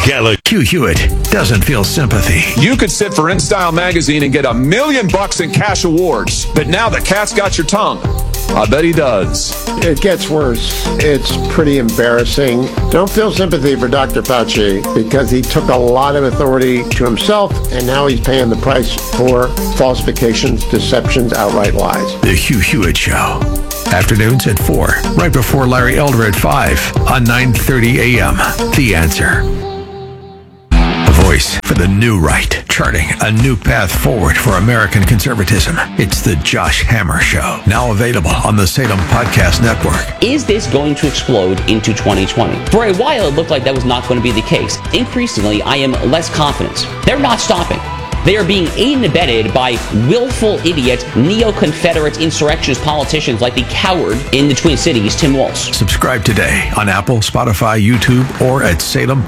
Gallagher. Hugh Hewitt doesn't feel sympathy. You could sit for InStyle magazine and get $1 million in cash awards, but now the cat's got your tongue. I bet he does. It gets worse. It's pretty embarrassing. Don't feel sympathy for Dr. Fauci because he took a lot of authority to himself, and now he's paying the price for falsifications, deceptions, outright lies. The Hugh Hewitt Show. Afternoons at 4, right before Larry Elder at 5 on 9:30 a.m. The Answer. A voice for the new right, charting a new path forward for American conservatism. It's the Josh Hammer Show, now available on the Salem Podcast Network. Is this going to explode into 2020? For a while, it looked like that was not going to be the case. Increasingly, I am less confident. They're not stopping. They are being aided and abetted by willful idiot, neo-Confederate insurrectionist politicians like the coward in the Twin Cities, Tim Walz. Subscribe today on Apple, Spotify, YouTube, or at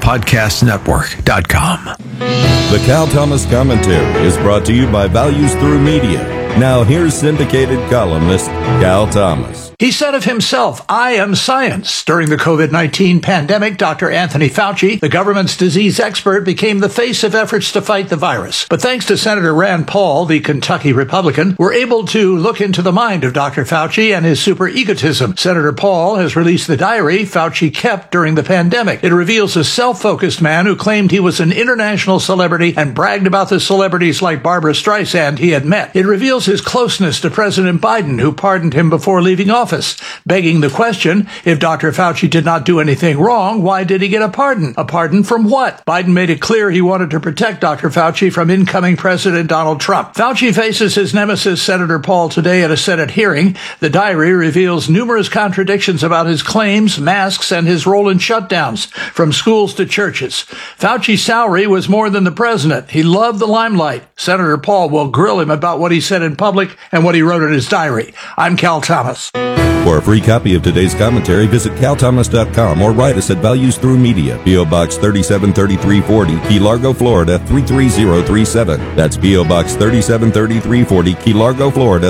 SalemPodcastNetwork.com. The Cal Thomas Commentary is brought to you by Values Through Media. Now here's syndicated columnist Cal Thomas. He said of himself, "I am science." During the COVID-19 pandemic, Dr. Anthony Fauci, the government's disease expert, became the face of efforts to fight the virus. But thanks to Senator Rand Paul, the Kentucky Republican, we're able to look into the mind of Dr. Fauci and his super egotism. Senator Paul has released the diary Fauci kept during the pandemic. It reveals a self-focused man who claimed he was an international celebrity and bragged about the celebrities like Barbara Streisand he had met. It reveals his closeness to President Biden, who pardoned him before leaving office, begging the question, if Dr. Fauci did not do anything wrong, why did he get a pardon? A pardon from what? Biden made it clear he wanted to protect Dr. Fauci from incoming President Donald Trump. Fauci faces his nemesis, Senator Paul, today at a Senate hearing. The diary reveals numerous contradictions about his claims, masks, and his role in shutdowns, from schools to churches. Fauci's salary was more than the president. He loved the limelight. Senator Paul will grill him about what he said in public and what he wrote in his diary. I'm Cal Thomas. For a free copy of today's commentary, visit calthomas.com or write us at Values Through Media, P.O. Box 373340, Key Largo, Florida 33037. That's P.O. Box 373340, Key Largo, Florida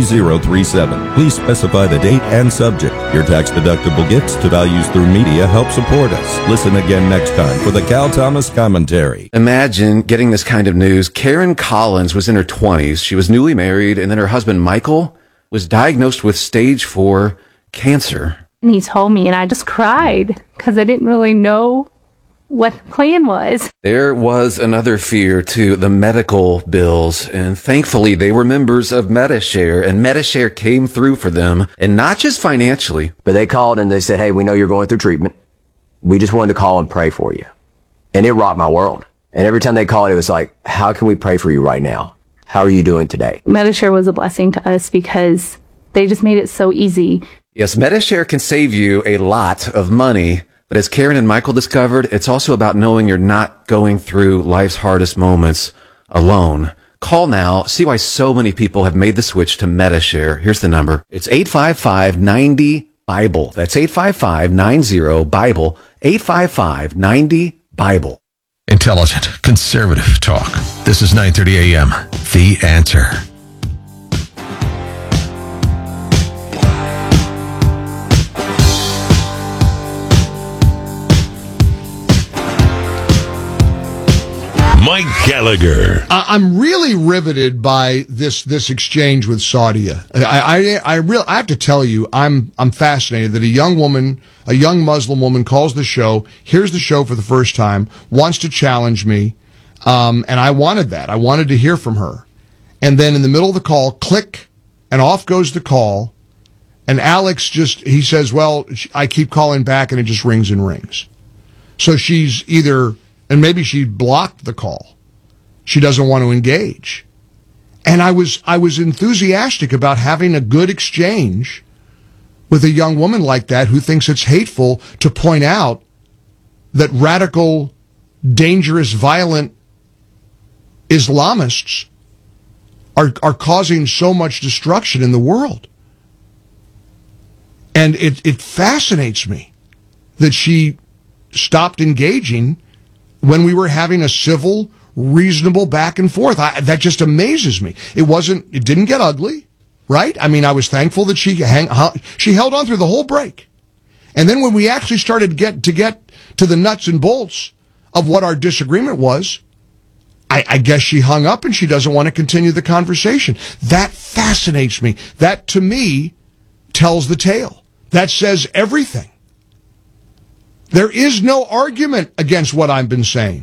33037. Please specify the date and subject. Your tax-deductible gifts to Values Through Media help support us. Listen again next time for the Cal Thomas Commentary. Imagine getting this kind of news. Karen Collins was in her 20s. She was newly married, and then her husband, Michael, was diagnosed with stage 4 cancer. And he told me, and I just cried because I didn't really know what the plan was. There was another fear to the medical bills, and thankfully they were members of Medi-Share, and Medi-Share came through for them, and not just financially. But they called and they said, "Hey, we know you're going through treatment. We just wanted to call and pray for you." And it rocked my world. And every time they called, it was like, "How can we pray for you right now? How are you doing today?" Medi-Share was a blessing to us because they just made it so easy. Yes, Medi-Share can save you a lot of money, but as Karen and Michael discovered, it's also about knowing you're not going through life's hardest moments alone. Call now. See why so many people have made the switch to Medi-Share. Here's the number. It's 855-90-BIBLE. That's 855-90-BIBLE. 855-90-BIBLE. Intelligent, conservative talk. This is 9:30 a.m. The Answer. Mike Gallagher. I'm really riveted by this exchange with Saudia. I have to tell you, I'm fascinated that a young Muslim woman calls the show, hears the show for the first time, wants to challenge me, and I wanted that. I wanted to hear from her. And then in the middle of the call, click, and off goes the call, and Alex he says, well, I keep calling back and it just rings and rings. So she's either... And maybe she blocked the call. She doesn't want to engage. And I was enthusiastic about having a good exchange with a young woman like that who thinks it's hateful to point out that radical, dangerous, violent Islamists are causing so much destruction in the world. And it fascinates me that she stopped engaging when we were having a civil, reasonable back and forth. That just amazes me. It didn't get ugly, right? I mean, I was thankful that she held on through the whole break. And then when we actually started to get to the nuts and bolts of what our disagreement was. I guess she hung up and she doesn't want to continue the conversation. That fascinates me. That, to me, tells the tale. That says everything. There is no argument against what I've been saying.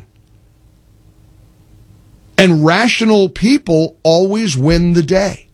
And rational people always win the day.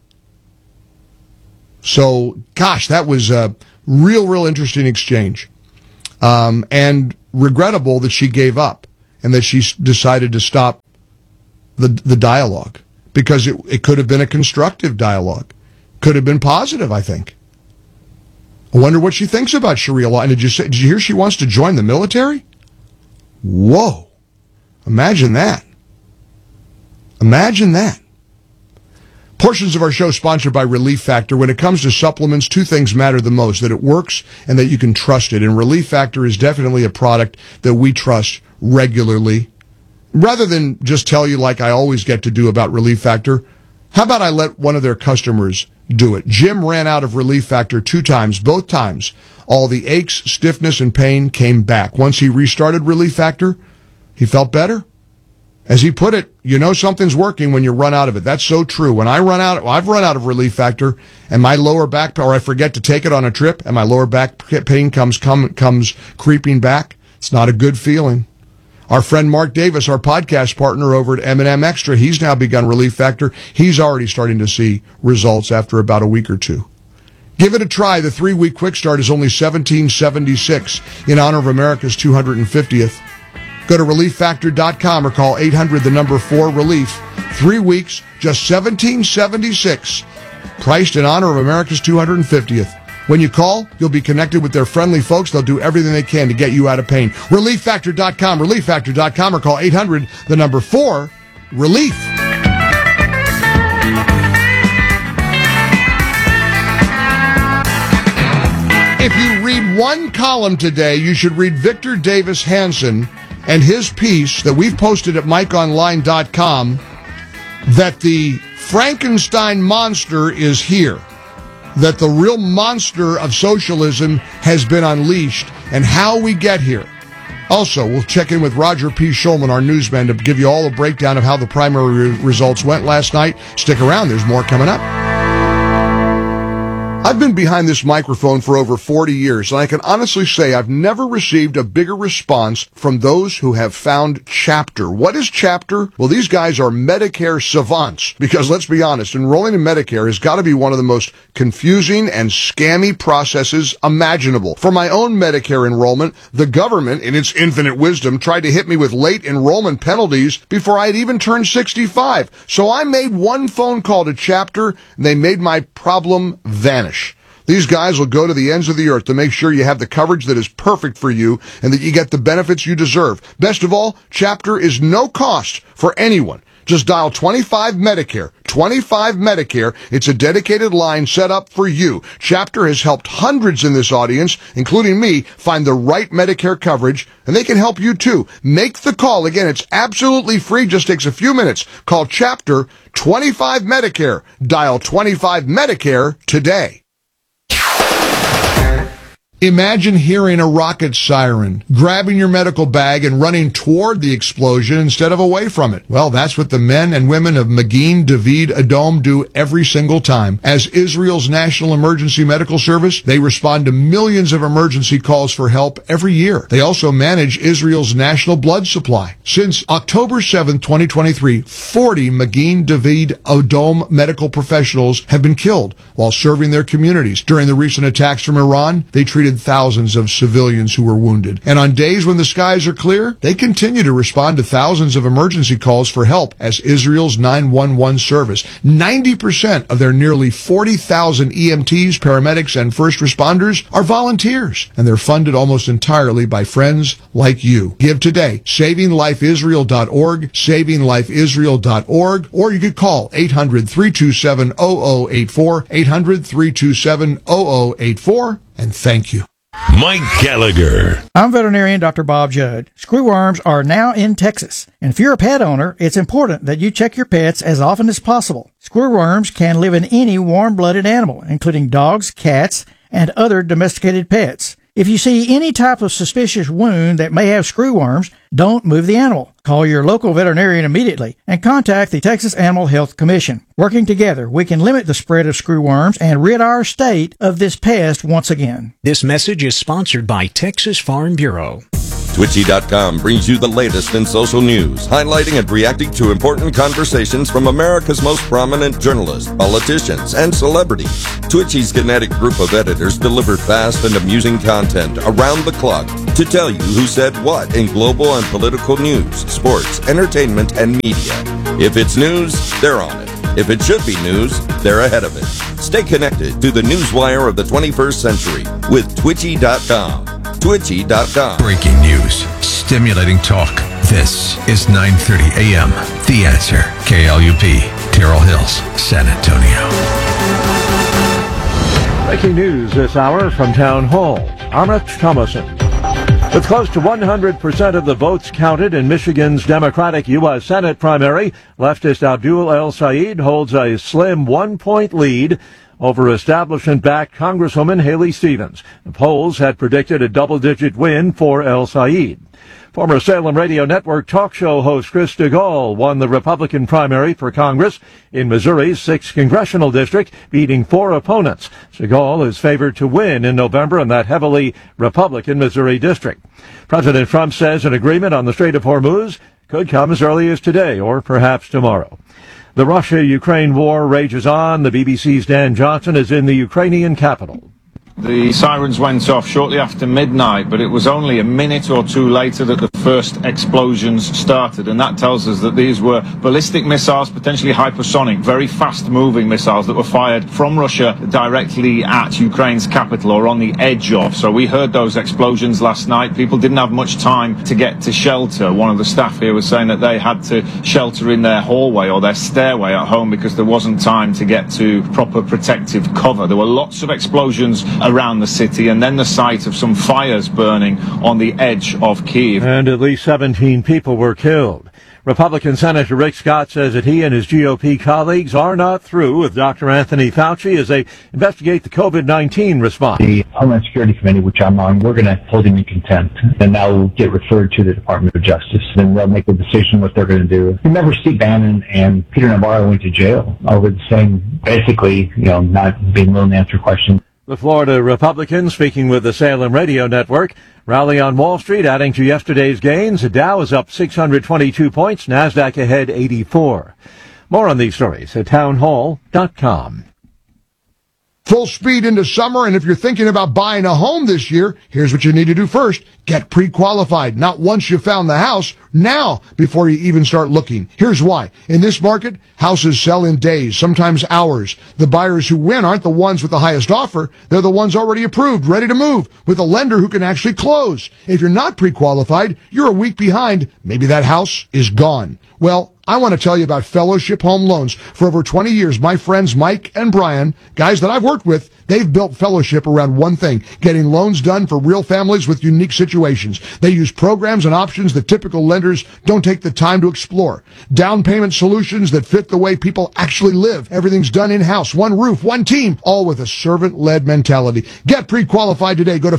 So, gosh, that was a real interesting exchange. And regrettable that she gave up and that she decided to stop the dialogue, because it could have been a constructive dialogue. Could have been positive, I think. I wonder what she thinks about Sharia law. And did you hear she wants to join the military? Whoa. Imagine that. Imagine that. Portions of our show sponsored by Relief Factor. When it comes to supplements, two things matter the most: that it works and that you can trust it. And Relief Factor is definitely a product that we trust regularly. Rather than just tell you like I always get to do about Relief Factor, how about I let one of their customers do it? Jim ran out of Relief Factor 2 times. Both times, all the aches, stiffness, and pain came back. Once he restarted Relief Factor, he felt better. As he put it, you know something's working when you run out of it. That's so true. When I've run out of Relief Factor, and my lower back, or I forget to take it on a trip, and my lower back pain comes creeping back, it's not a good feeling. Our friend Mark Davis, our podcast partner over at M&M Extra, he's now begun Relief Factor. He's already starting to see results after about a week or two. Give it a try. The 3-week quick start is only $17.76 in honor of America's 250th. Go to ReliefFactor.com or call 800-4-RELIEF. 3 weeks, just $17.76. Priced in honor of America's 250th. When you call, you'll be connected with their friendly folks. They'll do everything they can to get you out of pain. ReliefFactor.com, ReliefFactor.com, or call 800-4-RELIEF. If you read one column today, you should read Victor Davis Hanson and his piece that we've posted at MikeOnline.com, that the Frankenstein monster is here. That the real monster of socialism has been unleashed, and how we get here. Also, we'll check in with Roger P. Schulman, our newsman, to give you all a breakdown of how the primary results went last night. Stick around, there's more coming up. I've been behind this microphone for over 40 years, and I can honestly say I've never received a bigger response from those who have found Chapter. What is Chapter? Well, these guys are Medicare savants, because let's be honest, enrolling in Medicare has got to be one of the most confusing and scammy processes imaginable. For my own Medicare enrollment, the government, in its infinite wisdom, tried to hit me with late enrollment penalties before I had even turned 65. So I made one phone call to Chapter, and they made my problem vanish. These guys will go to the ends of the earth to make sure you have the coverage that is perfect for you and that you get the benefits you deserve. Best of all, Chapter is no cost for anyone. Just dial 25 Medicare. 25 Medicare. It's a dedicated line set up for you. Chapter has helped hundreds in this audience, including me, find the right Medicare coverage, and they can help you too. Make the call. Again, it's absolutely free. Just takes a few minutes. Call Chapter 25 Medicare. Dial 25 Medicare today. Imagine hearing a rocket siren, grabbing your medical bag and running toward the explosion instead of away from it. Well, that's what the men and women of Magin David Adom do every single time. As Israel's National Emergency Medical Service, they respond to millions of emergency calls for help every year. They also manage Israel's national blood supply. Since October 7, 2023, 40 Magin David Adom medical professionals have been killed while serving their communities. During the recent attacks from Iran, they treated thousands of civilians who were wounded. And on days when the skies are clear, they continue to respond to thousands of emergency calls for help as Israel's 911 service. 90% of their nearly 40,000 EMTs, paramedics, and first responders are volunteers, and they're funded almost entirely by friends like you. Give today. SavingLifeIsrael.org, SavingLifeIsrael.org, or you could call 800-327-0084, 800-327-0084, and thank you. Mike Gallagher. I'm veterinarian Dr. Bob Judd. Screwworms are now in Texas. And if you're a pet owner, it's important that you check your pets as often as possible. Screwworms can live in any warm-blooded animal, including dogs, cats, and other domesticated pets. If you see any type of suspicious wound that may have screwworms, don't move the animal. Call your local veterinarian immediately and contact the Texas Animal Health Commission. Working together, we can limit the spread of screwworms and rid our state of this pest once again. This message is sponsored by Texas Farm Bureau. Twitchy.com brings you the latest in social news, highlighting and reacting to important conversations from America's most prominent journalists, politicians, and celebrities. Twitchy's kinetic group of editors deliver fast and amusing content around the clock to tell you who said what in global and political news, sports, entertainment, and media. If it's news, they're on it. If it should be news, they're ahead of it. Stay connected to the newswire of the 21st century with Twitchy.com. Twitchy.com. Breaking news, stimulating talk. This is 9:30 a.m. The Answer. KLUP, Terrell Hills, San Antonio. Breaking news this hour from Town Hall. I'm Rich Thomason. With close to 100% of the votes counted in Michigan's Democratic U.S. Senate primary, leftist Abdul El Sayed holds a slim 1-point lead over establishment-backed Congresswoman Haley Stevens. The polls had predicted a double-digit win for El Sayed. Former Salem Radio Network talk show host Chris DeGaulle won the Republican primary for Congress in Missouri's 6th congressional district, beating 4 opponents. DeGaulle is favored to win in November in that heavily Republican Missouri district. President Trump says an agreement on the Strait of Hormuz could come as early as today or perhaps tomorrow. The Russia-Ukraine war rages on. The BBC's Dan Johnson is in the Ukrainian capital. The sirens went off shortly after midnight, but it was only a minute or two later that the first explosions started, and that tells us that these were ballistic missiles, potentially hypersonic, very fast-moving missiles that were fired from Russia directly at Ukraine's capital or on the edge of. So we heard those explosions last night. People didn't have much time to get to shelter. One of the staff here was saying that they had to shelter in their hallway or their stairway at home because there wasn't time to get to proper protective cover. There were lots of explosions around the city, and then the sight of some fires burning on the edge of Kyiv. And at least 17 people were killed. Republican Senator Rick Scott says that he and his GOP colleagues are not through with Dr. Anthony Fauci as they investigate the COVID-19 response. The Homeland Security Committee, which I'm on, we're going to hold him in contempt, and that will get referred to the Department of Justice, and they'll make a decision what they're going to do. Remember, Steve Bannon and Peter Navarro went to jail over the same, basically, not being willing to answer questions. The Florida Republicans, speaking with the Salem Radio Network, rally on Wall Street, adding to yesterday's gains. The Dow is up 622 points, NASDAQ ahead 84. More on these stories at townhall.com. Full speed into summer, and if you're thinking about buying a home this year, here's what you need to do first. Get pre-qualified. Not once you found the house, now, before you even start looking. Here's why. In this market, houses sell in days, sometimes hours. The buyers who win aren't the ones with the highest offer. They're the ones already approved, ready to move, with a lender who can actually close. If you're not pre-qualified, you're a week behind. Maybe that house is gone. Well, I want to tell you about Fellowship Home Loans. For over 20 years, my friends Mike and Brian, guys that I've worked with, they've built Fellowship around one thing, getting loans done for real families with unique situations. They use programs and options that typical lenders don't take the time to explore. Down payment solutions that fit the way people actually live. Everything's done in-house, one roof, one team, all with a servant-led mentality. Get pre-qualified today. Go to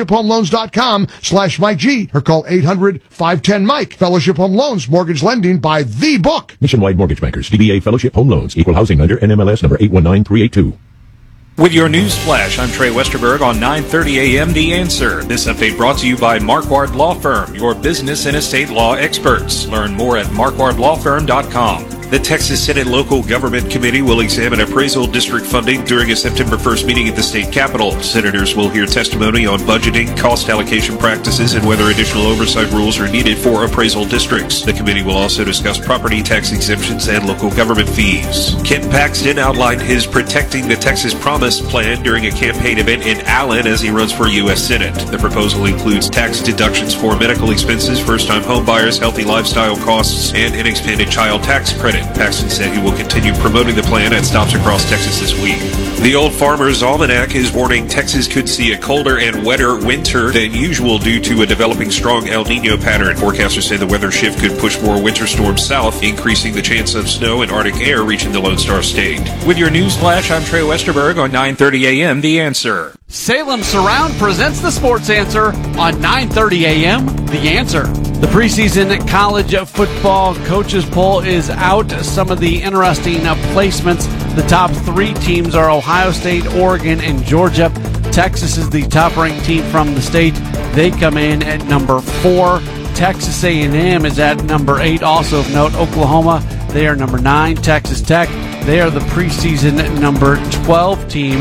fellowshiphomeloans.com/Mike G or call 800-510-MIKE. Fellowship Home Loans, mortgage lending by the book. Nationwide Mortgage Bankers, DBA Fellowship Home Loans, Equal Housing Lender, NMLS number 819382. With your news flash, I'm Trey Westerberg on 9:30 a.m. The Answer. This update brought to you by Marquardt Law Firm, your business and estate law experts. Learn more at marquardtlawfirm.com. The Texas Senate Local Government Committee will examine appraisal district funding during a September 1st meeting at the state capitol. Senators will hear testimony on budgeting, cost allocation practices, and whether additional oversight rules are needed for appraisal districts. The committee will also discuss property tax exemptions and local government fees. Ken Paxton outlined his Protecting the Texas Promise plan during a campaign event in Allen as he runs for U.S. Senate. The proposal includes tax deductions for medical expenses, first-time home buyers, healthy lifestyle costs, and an expanded child tax credit. Paxton said he will continue promoting the plan at stops across Texas this week. The Old Farmer's Almanac is warning Texas could see a colder and wetter winter than usual due to a developing strong El Nino pattern. Forecasters say the weather shift could push more winter storms south, increasing the chance of snow and Arctic air reaching the Lone Star State. With your news flash, I'm Trey Westerberg on 9:30 a.m. The Answer. Salem Surround presents the Sports Answer on 9:30 a.m. The Answer. The preseason college football coaches poll is out. Some of the interesting placements. The top 3 teams are Ohio State, Oregon, and Georgia. Texas is the top-ranked team from the state. They come in at number 4. Texas A&M is at number 8. Also of note, Oklahoma, they are number 9. Texas Tech, they are the preseason number 12 team.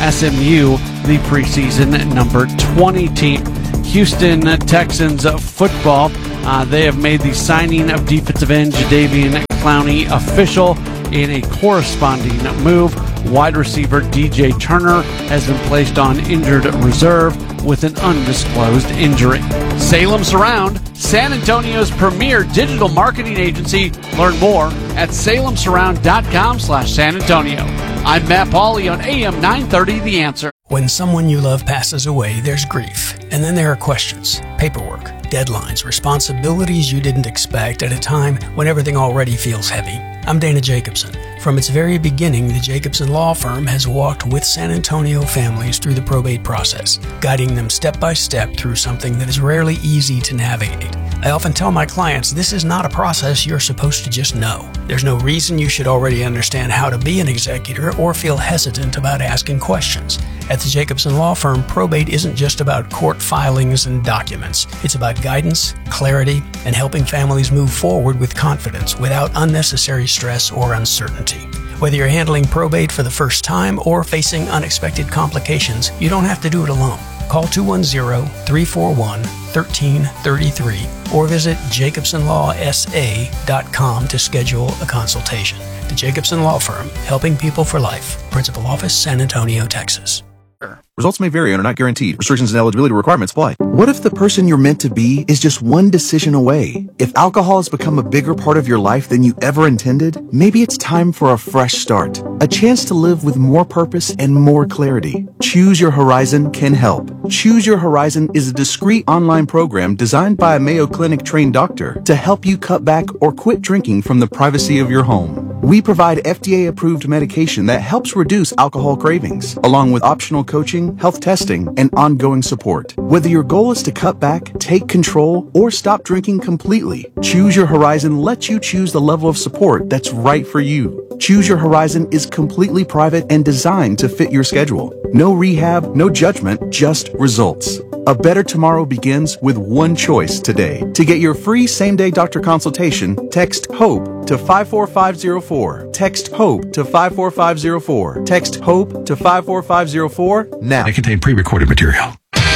SMU, the preseason number 20 team. Houston Texans football, they have made the signing of defensive end Jadeveon Clowney official in a corresponding move. Wide receiver DJ Turner has been placed on injured reserve with an undisclosed injury. Salem Surround, San Antonio's premier digital marketing agency. Learn more at salemsurround.com/San Antonio. I'm Matt Pauley on AM 930 The Answer. When someone you love passes away, there's grief. And then there are questions, paperwork, deadlines, responsibilities you didn't expect at a time when everything already feels heavy. I'm Dana Jacobson. From its very beginning, the Jacobson Law Firm has walked with San Antonio families through the probate process, guiding them step by step through something that is rarely easy to navigate. I often tell my clients this is not a process you're supposed to just know. There's no reason you should already understand how to be an executor or feel hesitant about asking questions. At the Jacobson Law Firm, probate isn't just about court filings and documents. It's about guidance, clarity, and helping families move forward with confidence without unnecessary stress or uncertainty. Whether you're handling probate for the first time or facing unexpected complications, you don't have to do it alone. Call 210-341-1333 or visit jacobsonlawsa.com to schedule a consultation. The Jacobson Law Firm, helping people for life. Principal Office, San Antonio, Texas. Results may vary and are not guaranteed. Restrictions and eligibility requirements apply. What if the person you're meant to be is just one decision away? If alcohol has become a bigger part of your life than you ever intended, maybe it's time for a fresh start. A chance to live with more purpose and more clarity. Choose Your Horizon can help. Choose Your Horizon is a discreet online program designed by a Mayo Clinic trained doctor to help you cut back or quit drinking from the privacy of your home. We provide FDA-approved medication that helps reduce alcohol cravings, along with optional coaching, health testing, and ongoing support. Whether your goal is to cut back, take control, or stop drinking completely, Choose Your Horizon lets you choose the level of support that's right for you. Choose Your Horizon is completely private and designed to fit your schedule. No rehab, no judgment, just results. A better tomorrow begins with one choice today. To get your free same-day doctor consultation, text HOPE to 54504. Text HOPE to 54504. Text HOPE to 54504 now. They contain pre-recorded material.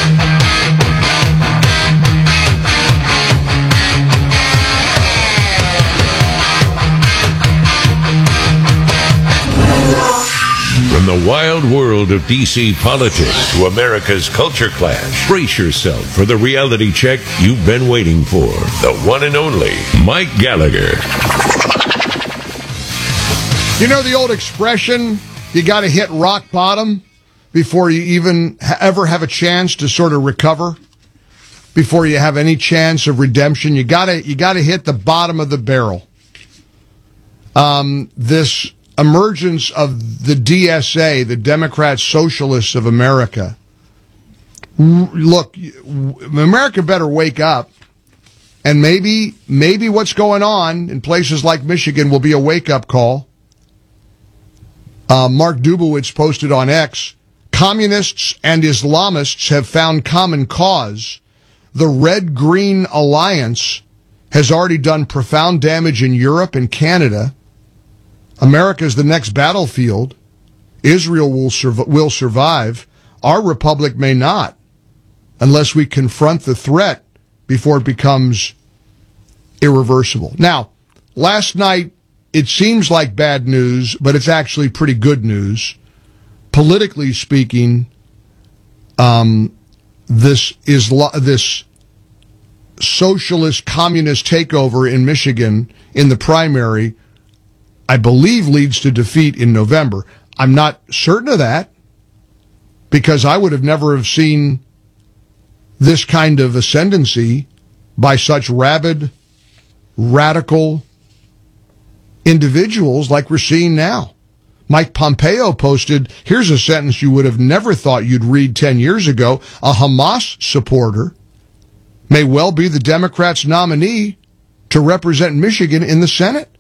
From the wild world of D.C. politics to America's culture clash, brace yourself for the reality check you've been waiting for. The one and only Mike Gallagher. You know the old expression, you got to hit rock bottom before you even ever have a chance to sort of recover? Before you have any chance of redemption, you got to hit the bottom of the barrel. This emergence of the DSA, the Democrat Socialists of America. Look, America better wake up, and maybe what's going on in places like Michigan will be a wake-up call. Mark Dubowitz posted on X, communists and Islamists have found common cause. The Red-Green Alliance has already done profound damage in Europe and Canada. America is the next battlefield. Israel will survive. Our republic may not, unless we confront the threat before it becomes irreversible. Now, last night, it seems like bad news, but it's actually pretty good news. Politically speaking, this socialist communist takeover in Michigan in the primary I believe leads to defeat in November. I'm not certain of that because I would have never have seen this kind of ascendancy by such rabid, radical individuals like we're seeing now. Mike Pompeo posted, here's a sentence you would have never thought you'd read 10 years ago. A Hamas supporter may well be the Democrats' nominee to represent Michigan in the Senate.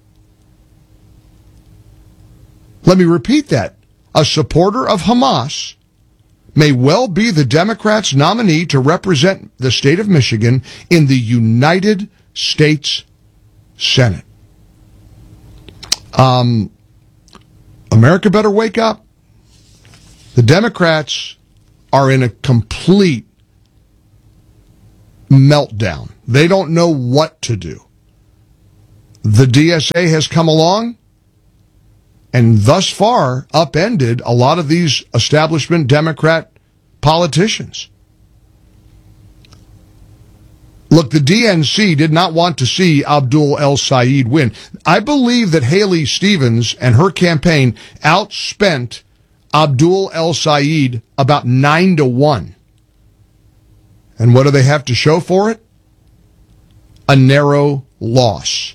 Let me repeat that. A supporter of Hamas may well be the Democrats' nominee to represent the state of Michigan in the United States Senate. America better wake up. The Democrats are in a complete meltdown. They don't know what to do. The DSA has come along and thus far upended a lot of these establishment Democrat politicians. Look, the DNC did not want to see Abdul El-Sayed win. I believe that Haley Stevens and her campaign outspent Abdul El-Sayed about 9-1. And what do they have to show for it? A narrow loss.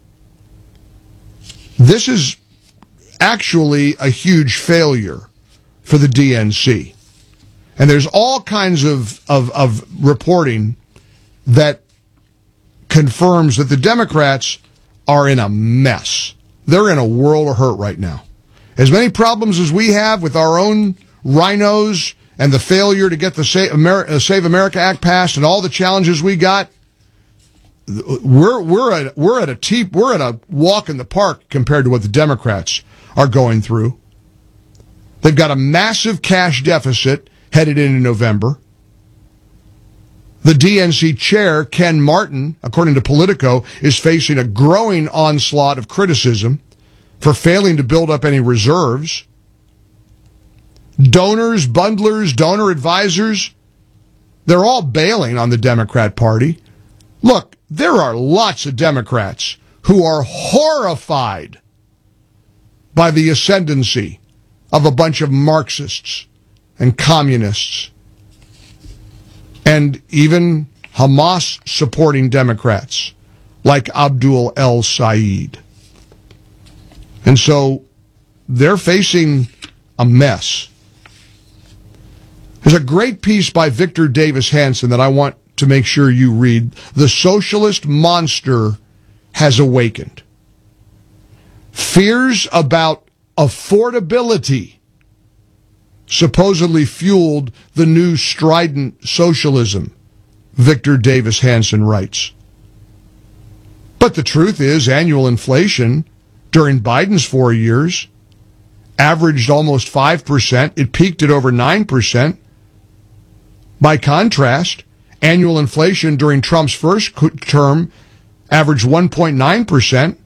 This is actually a huge failure for the DNC. And there's all kinds of reporting that confirms that the Democrats are in a mess. They're in a world of hurt right now. As many problems as we have with our own rhinos and the failure to get the Save America Act passed and all the challenges we got, we're at a walk in the park compared to what the Democrats are going through. They've got a massive cash deficit headed into November. The DNC chair, Ken Martin, according to Politico, is facing a growing onslaught of criticism for failing to build up any reserves. Donors, bundlers, donor advisors, they're all bailing on the Democrat Party. Look, there are lots of Democrats who are horrified by the ascendancy of a bunch of Marxists and communists and even Hamas-supporting Democrats like Abdul El-Sayed. And so they're facing a mess. There's a great piece by Victor Davis Hanson that I want to make sure you read. The socialist monster has awakened. Fears about affordability supposedly fueled the new strident socialism, Victor Davis Hanson writes. But the truth is, annual inflation during Biden's 4 years averaged almost 5%. It peaked at over 9%. By contrast, annual inflation during Trump's first term averaged 1.9%.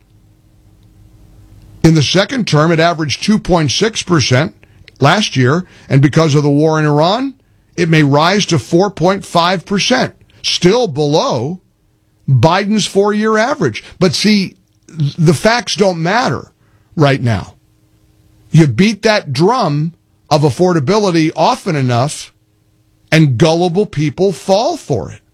In the second term, it averaged 2.6% last year, and because of the war in Iran, it may rise to 4.5%, still below Biden's 4-year average. But see, the facts don't matter right now. You beat that drum of affordability often enough, and gullible people fall for it.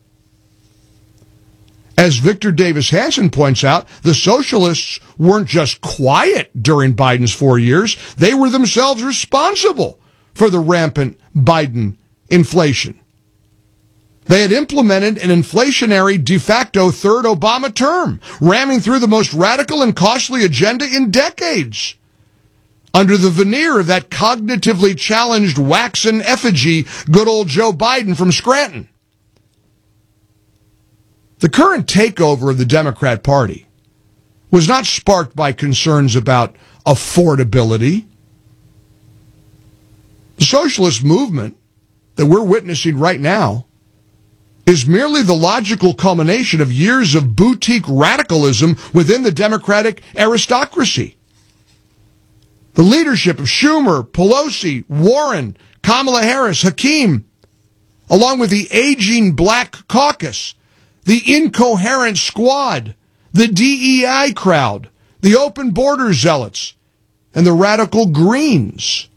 As Victor Davis Hanson points out, the socialists weren't just quiet during Biden's 4 years. They were themselves responsible for the rampant Biden inflation. They had implemented an inflationary de facto third Obama term, ramming through the most radical and costly agenda in decades, under the veneer of that cognitively challenged waxen effigy, good old Joe Biden from Scranton. The current takeover of the Democrat Party was not sparked by concerns about affordability. The socialist movement that we're witnessing right now is merely the logical culmination of years of boutique radicalism within the Democratic aristocracy. The leadership of Schumer, Pelosi, Warren, Kamala Harris, Hakeem, along with the aging Black Caucus, the incoherent squad, the DEI crowd, the open border zealots, and the radical Greens.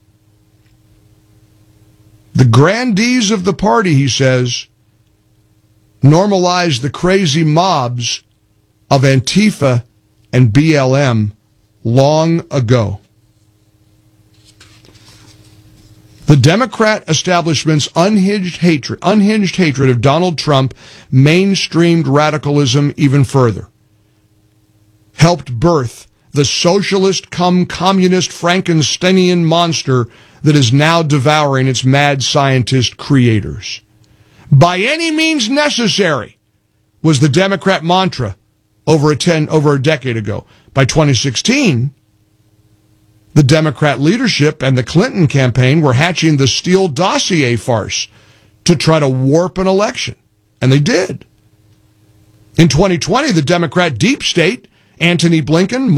The grandees of the party, he says, normalized the crazy mobs of Antifa and BLM long ago. The Democrat establishment's unhinged hatred of Donald Trump mainstreamed radicalism even further, helped birth the socialist cum communist Frankensteinian monster that is now devouring its mad scientist creators. By any means necessary was the Democrat mantra over a decade ago. By 2016, the Democrat leadership and the Clinton campaign were hatching the Steele dossier farce to try to warp an election. And they did. In 2020, the Democrat deep state, Antony Blinken,